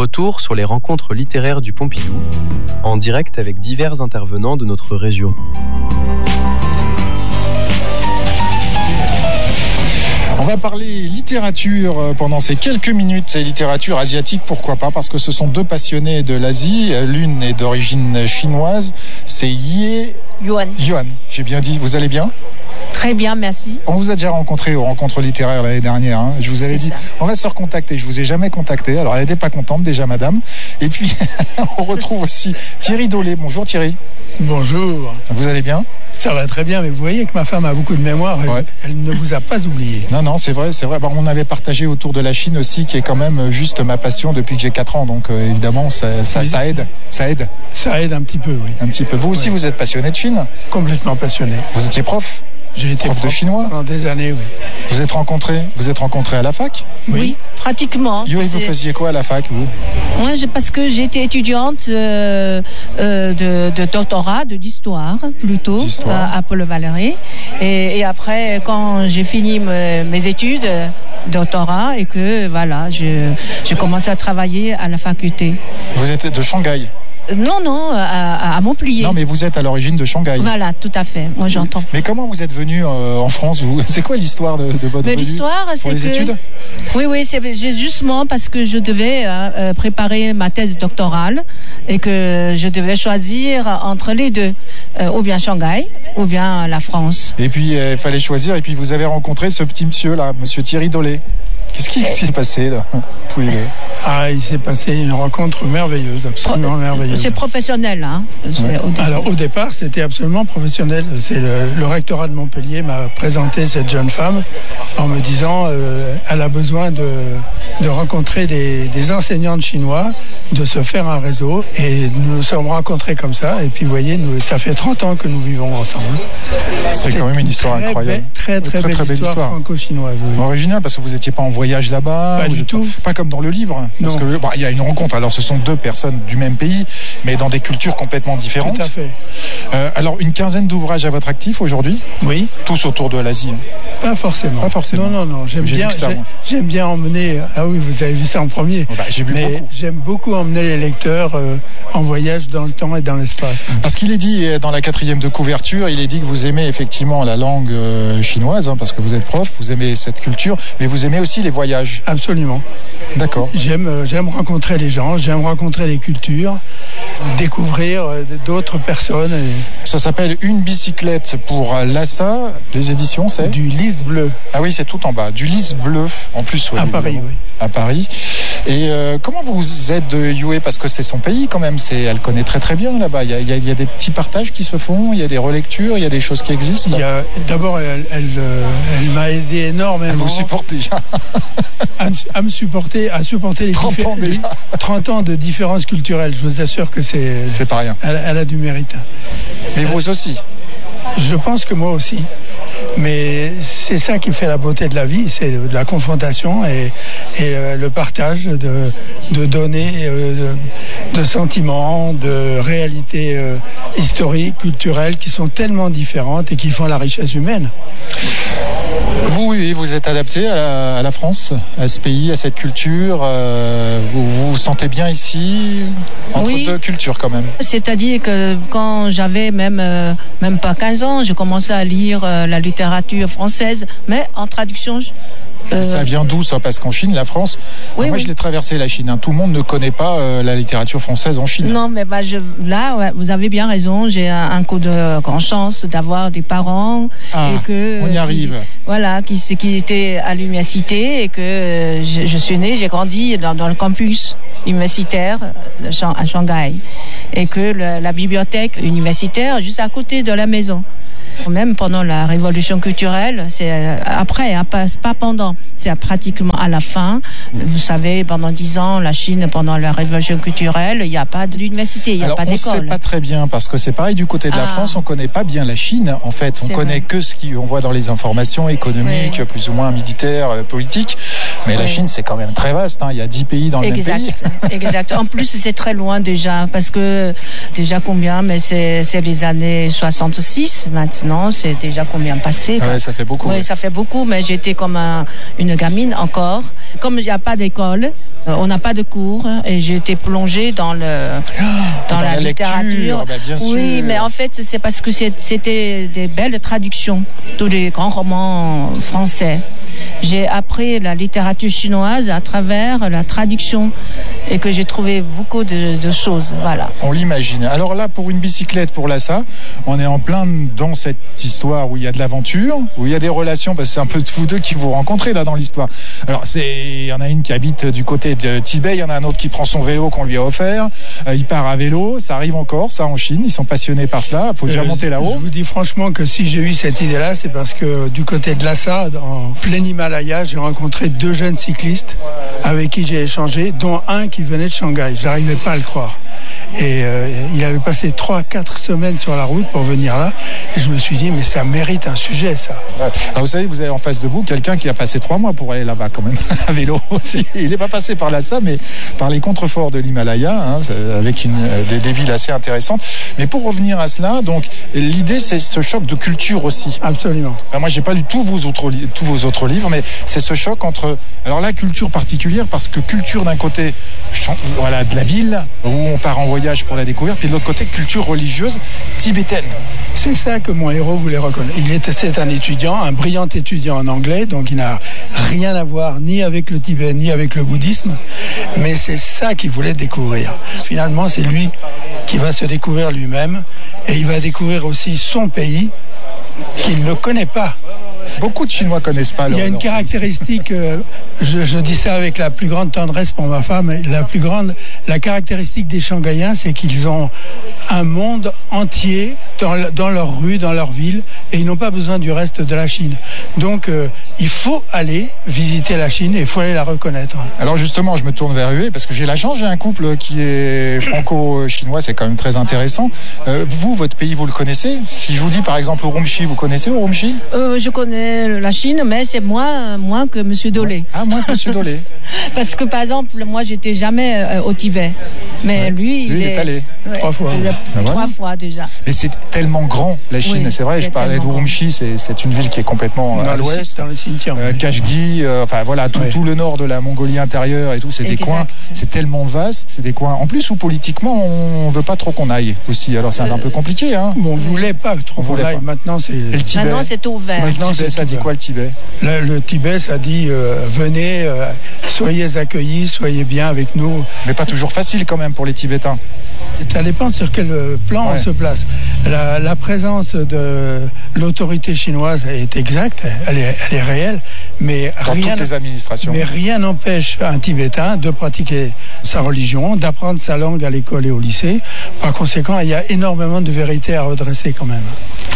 Retour sur les rencontres littéraires du Pompidou, en direct avec divers intervenants de notre région. On va parler littérature pendant ces quelques minutes, et littérature asiatique, pourquoi pas, parce que ce sont deux passionnés de l'Asie. L'une est d'origine chinoise, c'est Yuan. J'ai bien dit, vous allez bien ? Très bien, merci. On vous a déjà rencontré aux rencontres littéraires l'année dernière. Hein. Je vous avais dit, on va se recontacter. Je vous ai jamais contacté. Alors, elle n'était pas contente déjà, madame. Et puis, on retrouve aussi Thierry Dolé. Bonjour Thierry. Bonjour. Vous allez bien ? Ça va très bien, mais vous voyez que ma femme a beaucoup de mémoire. Elle ne vous a pas oublié. Non, c'est vrai. Bon, on avait partagé autour de la Chine aussi, qui est quand même juste ma passion depuis que j'ai 4 ans. Donc, évidemment, ça aide. Ça aide. Ça aide un petit peu, oui. Un petit peu. Vous aussi, vous êtes passionné de Chine ? Complètement passionné. Vous étiez prof ? J'ai été prof de chinois pendant des années, oui. Vous êtes rencontrés à la fac ? Oui, pratiquement. Vous faisiez quoi à la fac, vous ? Moi, parce que j'ai été étudiante de doctorat, d'histoire plutôt, à Paul-Valéry. Et après, quand j'ai fini mes études, doctorat, et que voilà, j'ai commencé à travailler à la faculté. Vous êtes de Shanghai ? Non, à Montpellier. Non, mais vous êtes à l'origine de Shanghai. Voilà, tout à fait. Moi, j'entends. Mais comment vous êtes venu en France, vous ? C'est quoi l'histoire de votre venue ? L'histoire, c'est pour les études ? Oui, c'est justement parce que je devais préparer ma thèse doctorale et que je devais choisir entre les deux, ou bien Shanghai, ou bien la France. Et puis, il fallait choisir, et puis vous avez rencontré ce petit monsieur-là, monsieur Thierry Dolé. Qu'est-ce qui s'est passé, là, tous les deux ? Il s'est passé une rencontre merveilleuse, absolument merveilleuse. C'est professionnel, hein ? Alors, au départ, c'était absolument professionnel. C'est le rectorat de Montpellier m'a présenté cette jeune femme en me disant elle a besoin de rencontrer des enseignants de chinois, de se faire un réseau. Et nous nous sommes rencontrés comme ça. Et puis, vous voyez, ça fait 30 ans que nous vivons ensemble. C'est quand même une histoire incroyable. Très belle histoire franco-chinoise. Oui. Original, parce que vous n'étiez pas en voyage là-bas. Pas du tout. Pas comme dans le livre. Parce que il y a une rencontre. Alors, ce sont deux personnes du même pays, mais dans des cultures complètement différentes. Tout à fait. Alors, une quinzaine d'ouvrages à votre actif aujourd'hui ? Oui. Tous autour de l'Asie ? Pas forcément. Non. J'aime bien emmener. Ah oui, vous avez vu ça en premier. J'ai vu beaucoup. J'aime beaucoup emmener les lecteurs en voyage dans le temps et dans l'espace. Parce qu'il est dit dans la 4e de couverture, il est dit que vous aimez effectivement la langue chinoise, hein, parce que vous êtes prof, vous aimez cette culture, mais vous aimez aussi les voyages. Absolument. D'accord. J'aime rencontrer les gens, j'aime rencontrer les cultures, découvrir d'autres personnes. Ça s'appelle Une bicyclette pour Lhasa. Les éditions, c'est du lys bleu. Ah oui, c'est tout en bas. Du lys bleu, en plus. À Paris, oui. À Paris. Et comment vous êtes de Yue ? Parce que c'est son pays quand même. Elle connaît très très bien là-bas. Il y a des petits partages qui se font, il y a des relectures, il y a des choses qui existent. D'abord, elle m'a aidé énormément. Elle vous supporte déjà. à supporter les 30 ans de différences culturelles. Je vous assure que c'est pas rien. Elle a du mérite. Mais vous aussi ? Je pense que moi aussi. Mais c'est ça qui fait la beauté de la vie, c'est de la confrontation et le partage de données, de sentiments, de réalités historiques, culturelles qui sont tellement différentes et qui font la richesse humaine. Vous êtes adapté à la France, à ce pays, à cette culture. Vous vous sentez bien ici, entre deux cultures quand même. C'est-à-dire que quand j'avais même pas 15 ans, j'ai commencé à lire la littérature française, mais en traduction. Ça vient d'où ça ? Parce qu'en Chine, la France, moi je l'ai traversé la Chine. Tout le monde ne connaît pas la littérature française en Chine. Non, mais vous avez bien raison. J'ai un coup de grande chance d'avoir des parents et que on y arrive. Qui étaient à l'université et que je suis née, j'ai grandi dans le campus universitaire à Shanghai et que la bibliothèque universitaire juste à côté de la maison. Même pendant la révolution culturelle, c'est après, hein, pas pendant, c'est pratiquement à la fin. Vous savez, pendant 10 ans, la Chine, pendant la révolution culturelle, il n'y a pas d'université, il n'y a pas d'école. On ne sait pas très bien, parce que c'est pareil du côté de la France, on ne connaît pas bien la Chine, en fait. On connaît que ce qu'on voit dans les informations économiques, plus ou moins militaires, politiques. Mais la Chine, c'est quand même très vaste, hein. Il y a 10 pays dans le même pays. Exact. En plus, c'est très loin déjà, parce que déjà combien, mais c'est les années 66 maintenant, c'est déjà combien passé. Ouais, ça fait beaucoup. Oui, ça fait beaucoup, mais j'étais comme une gamine encore. Comme il n'y a pas d'école, On n'a pas de cours et j'ai été plongée dans la littérature. Bien sûr. Oui, mais en fait, c'est parce que c'était des belles traductions, tous les grands romans français. J'ai appris la littérature chinoise à travers la traduction et que j'ai trouvé beaucoup de choses. Voilà. On l'imagine. Alors là, pour une bicyclette pour Lhasa, on est en plein dans cette histoire où il y a de l'aventure, où il y a des relations, parce que c'est un peu vous deux qui vous rencontrez là dans l'histoire. Alors, il y en a une qui habite du côté de Tibet, il y en a un autre qui prend son vélo qu'on lui a offert, il part à vélo, ça arrive encore, ça en Chine, ils sont passionnés par cela, il faut déjà monter là-haut. Je vous dis franchement que si j'ai eu cette idée-là, c'est parce que du côté de Lhasa, en plein Himalaya, j'ai rencontré 2 jeunes cyclistes avec qui j'ai échangé, dont un qui venait de Shanghai. J'arrivais pas à le croire. Et il avait passé 3-4 semaines sur la route pour venir là. Et je me suis dit, mais ça mérite un sujet, ça. Alors, vous savez, vous avez en face de vous quelqu'un qui a passé 3 mois pour aller là-bas quand même, à vélo aussi. Il n'est pas passé par Lhasa, mais par les contreforts de l'Himalaya, avec des villes assez intéressantes. Mais pour revenir à cela, donc l'idée, c'est ce choc de culture aussi. Absolument. Alors, moi, j'ai pas lu tous vos autres livres, mais c'est ce choc entre, alors la culture particulière, parce que culture d'un côté, voilà, de la ville, où on part en voyage pour la découverte, puis de l'autre côté, culture religieuse tibétaine. C'est ça que mon héros voulait reconnaître. C'est un étudiant, un brillant étudiant en anglais, donc il n'a rien à voir ni avec le Tibet, ni avec le bouddhisme, mais c'est ça qu'il voulait découvrir. Finalement, c'est lui qui va se découvrir lui-même, et il va découvrir aussi son pays qu'il ne connaît pas. Beaucoup de Chinois connaissent pas. Il y a une caractéristique, je dis ça avec la plus grande tendresse pour ma femme, la caractéristique des Shanghaïens, c'est qu'ils ont un monde entier dans leur rue, dans leur ville, et ils n'ont pas besoin du reste de la Chine. Donc, il faut aller visiter la Chine et il faut aller la reconnaître. Alors justement, je me tourne vers Hué, parce que j'ai la chance, j'ai un couple qui est franco-chinois, c'est quand même très intéressant. Vous, votre pays, vous le connaissez? Si je vous dis par exemple Urumqi, vous connaissez Urumqi? Je connais la Chine, mais c'est moins que M. Dolé. Ah, moins que M. Dolé. Parce que par exemple, moi, j'étais jamais au Tibet. Mais lui, il est allé 3 fois. 3 fois déjà. Mais c'est tellement grand, la Chine. Oui, c'est vrai, je parlais d'Urumqi, c'est une ville qui est complètement à l'ouest. Dans le cimetière. Kashgi, enfin voilà, tout le nord de la Mongolie intérieure et tout, c'est des coins, c'est tellement vaste, c'est des coins. En plus, où politiquement, on veut pas trop qu'on aille aussi. Alors c'est un peu compliqué, hein. On voulait pas trop qu'on aille. Maintenant, c'est. Et le Tibet. Maintenant, c'est ouvert. Maintenant, ça dit quoi le Tibet? Le Tibet, ça dit venez, soyez accueillis, soyez bien avec nous. Mais pas toujours facile quand même pour les Tibétains. Ça dépend sur quel plan on se place. La présence de l'autorité chinoise est exacte, elle est réelle, mais dans toutes les administrations. Mais rien n'empêche un Tibétain de pratiquer sa religion, d'apprendre sa langue à l'école et au lycée. Par conséquent, il y a énormément de vérité à redresser quand même.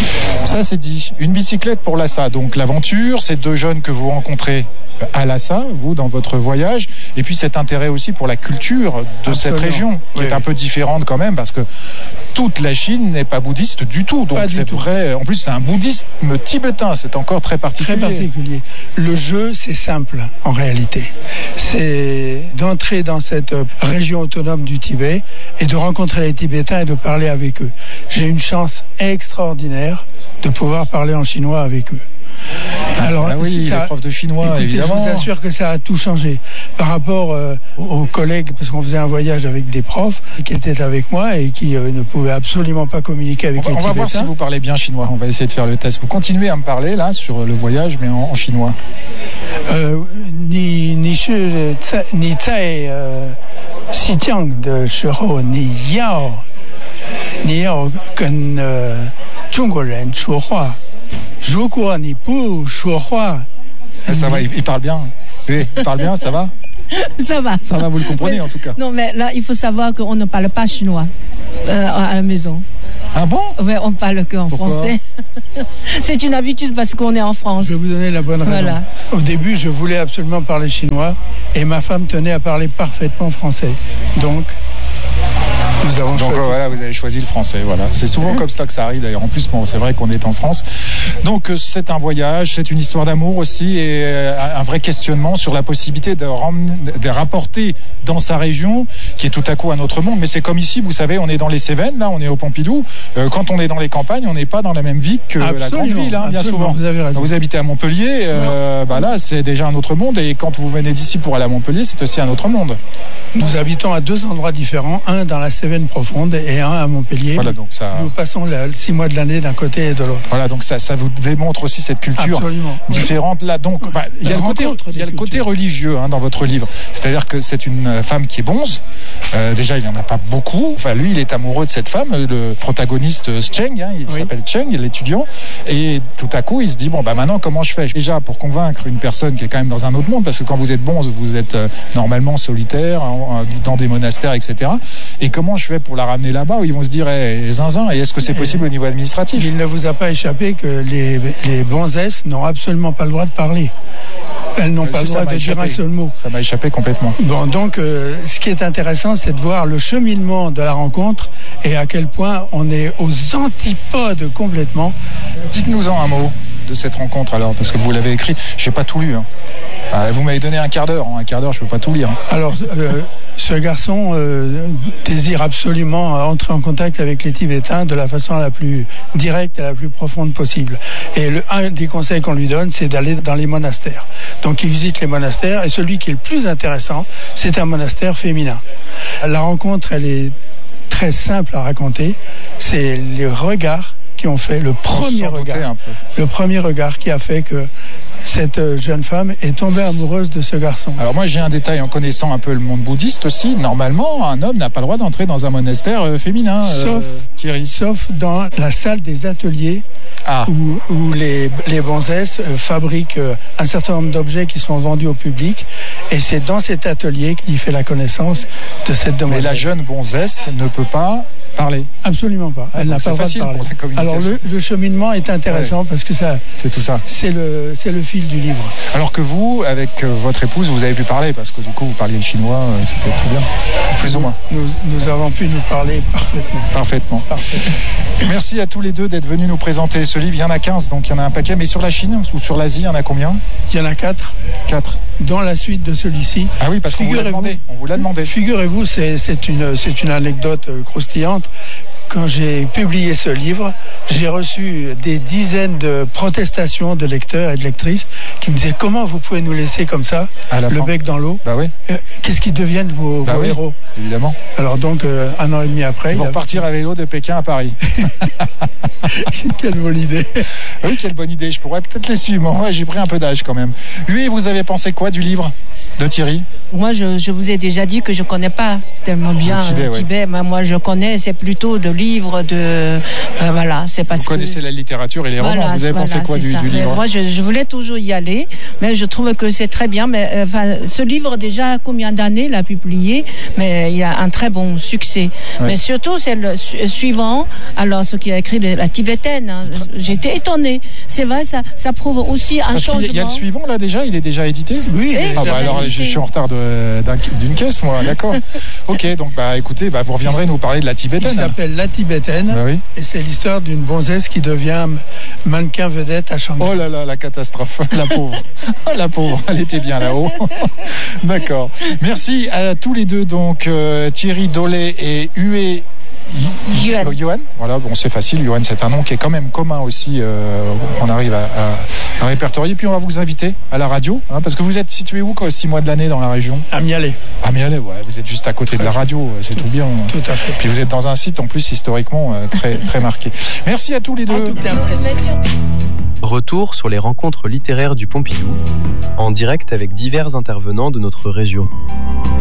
Ça, c'est dit. Une bicyclette pour Lhasa. Donc l'aventure, ces 2 jeunes que vous rencontrez à Lhasa, vous, dans votre voyage, et puis cet intérêt aussi pour la culture de cette région, qui est un peu différente quand même, parce que toute la Chine n'est pas bouddhiste du tout. Donc c'est vrai. En plus, c'est un bouddhisme tibétain. C'est encore très particulier. Très particulier. Le jeu, c'est simple en réalité. C'est d'entrer dans cette région autonome du Tibet et de rencontrer les Tibétains et de parler avec eux. J'ai une chance extraordinaire de pouvoir parler en chinois avec eux. Alors, oui, les profs de chinois, écoutez, évidemment. Je vous assure que ça a tout changé par rapport aux collègues, parce qu'on faisait un voyage avec des profs qui étaient avec moi et qui ne pouvaient absolument pas communiquer avec les Tibétains. On va voir si vous parlez bien chinois. On va essayer de faire le test. Vous continuez à me parler là sur le voyage, mais en chinois. Ni zai Xinjiang de shihou ni yao跟中国人说话。如果你不说话， ça va, il parle bien. Oui, il parle bien, ça va? Ça va. Ça va, vous le comprenez en tout cas. Non, mais là, il faut savoir qu'on ne parle pas chinois à la maison. Ah bon? Oui, on parle qu'en français. C'est une habitude parce qu'on est en France. Je vais vous donner la bonne raison. Voilà. Au début, je voulais absolument parler chinois et ma femme tenait à parler parfaitement français. Donc, Donc voilà, vous avez choisi le français. Voilà, c'est souvent comme ça que ça arrive d'ailleurs. En plus, bon, c'est vrai qu'on est en France. Donc c'est un voyage, c'est une histoire d'amour aussi et un vrai questionnement sur la possibilité de rapporter dans sa région, qui est tout à coup un autre monde. Mais c'est comme ici, vous savez, on est dans les Cévennes, là, on est au Pompidou. Quand on est dans les campagnes, on n'est pas dans la même vie que la grande ville, hein, bien souvent. Vous avez raison. Quand vous habitez à Montpellier, là, c'est déjà un autre monde. Et quand vous venez d'ici pour aller à Montpellier, c'est aussi un autre monde. Nous habitons à 2 endroits différents, un dans la Cévenne profonde et un à Montpellier. Voilà, donc ça... Nous passons 6 mois de l'année d'un côté et de l'autre. Voilà, donc ça vous démontre aussi cette culture différente là. Donc, il y a le côté religieux dans votre livre. C'est-à-dire que c'est une femme qui est bonze. Déjà, il n'y en a pas beaucoup. Enfin, lui, il est amoureux de cette femme, le protagoniste Cheng, il s'appelle Cheng, l'étudiant. Et tout à coup, il se dit, maintenant, comment je fais? Déjà, pour convaincre une personne qui est quand même dans un autre monde, parce que quand vous êtes bonze, vous êtes normalement solitaire, dans des monastères, etc. Et comment je fais pour la ramener là-bas où ils vont se dire, zinzin, et est-ce que c'est possible au niveau administratif? Il ne vous a pas échappé que les bonzesses n'ont absolument pas le droit de parler. Elles n'ont pas le droit de dire un seul mot. Ça m'a échappé complètement. Bon, donc, ce qui est intéressant, c'est de voir le cheminement de la rencontre et à quel point on est aux antipodes complètement. Dites-nous-en un mot de cette rencontre alors, parce que vous l'avez écrit. J'ai pas tout lu. Vous m'avez donné un quart d'heure. En un quart d'heure, je peux pas tout lire. Alors, ce garçon désire absolument entrer en contact avec les Tibétains de la façon la plus directe et la plus profonde possible. Et un des conseils qu'on lui donne, c'est d'aller dans les monastères. Donc, il visite les monastères et celui qui est le plus intéressant, c'est un monastère féminin. La rencontre, elle est très simple à raconter. C'est les regards qui ont fait le premier regard qui a fait que cette jeune femme est tombée amoureuse de ce garçon. Alors moi j'ai un détail en connaissant un peu le monde bouddhiste aussi. Normalement, un homme n'a pas le droit d'entrer dans un monastère féminin. Sauf dans la salle des ateliers où les bonzesses fabriquent un certain nombre d'objets qui sont vendus au public. Et c'est dans cet atelier qu'il fait la connaissance de cette demoiselle. Mais la jeune bonzesse ne peut pas parler. Absolument pas. Elle n'a pas le droit de parler. Alors le cheminement est intéressant parce que c'est tout ça. C'est le fil du livre. Alors que vous, avec votre épouse, vous avez pu parler parce que du coup vous parliez le chinois, c'était très bien. Plus ou moins. Nous avons pu nous parler parfaitement. Merci à tous les deux d'être venus nous présenter ce livre. Il y en a 15, donc il y en a un paquet. Mais sur la Chine ou sur l'Asie, il y en a combien? Il y en a 4. 4. Dans la suite de celui-ci. Ah oui, parce qu'on vous l'a demandé. On vous l'a demandé. Figurez-vous, c'est une anecdote croustillante. Quand j'ai publié ce livre, j'ai reçu des dizaines de protestations de lecteurs et de lectrices qui me disaient comment vous pouvez nous laisser comme ça, le bec dans l'eau. Bah oui. Qu'est-ce qu'ils deviennent vos héros? Évidemment. Alors donc, 1 an et demi après... Ils vont partir à vélo de Pékin à Paris. Quelle bonne idée. Oui, quelle bonne idée. Je pourrais peut-être les suivre. Moi, j'ai pris un peu d'âge quand même. Oui, vous avez pensé quoi du livre de Thierry? Moi, je vous ai déjà dit que je ne connais pas tellement bien le Tibet. Mais moi, je connais, c'est plutôt de livres, c'est parce que... Vous connaissez la littérature et les romans. Vous avez pensé quoi du livre? Moi, je voulais toujours y aller, mais je trouve que c'est très bien. Mais ce livre, déjà, combien d'années l'a publié? Mais il y a un très bon succès. Ouais. Mais surtout, c'est le suivant. Alors, ce qui a écrit la tibétaine, j'étais étonnée. C'est vrai, ça prouve aussi un changement. Il y a le suivant, là, déjà? Il est déjà édité? Oui. Alors, je suis en retard d'une caisse, moi, d'accord. Ok, donc, écoutez, vous reviendrez nous parler de la tibétaine. Il s'appelle La Tibétaine, et c'est l'histoire d'une bonzesse qui devient mannequin vedette à Shanghai. Oh là là, la catastrophe, la pauvre. La pauvre, elle était bien là-haut. D'accord. Merci à tous les deux, donc Thierry Dollet et Hué Yuan. Voilà, bon, c'est facile. Yuan, c'est un nom qui est quand même commun aussi. On arrive à répertorier. Puis on va vous inviter à la radio, parce que vous êtes situé où 6 mois de l'année dans la région? À Mialet. À Mialet, ouais. Vous êtes juste à côté de la radio, c'est tout bien. Tout à fait. Puis vous êtes dans un site en plus historiquement très très marqué. Merci à tous les deux. Retour sur les rencontres littéraires du Pompidou, en direct avec divers intervenants de notre région.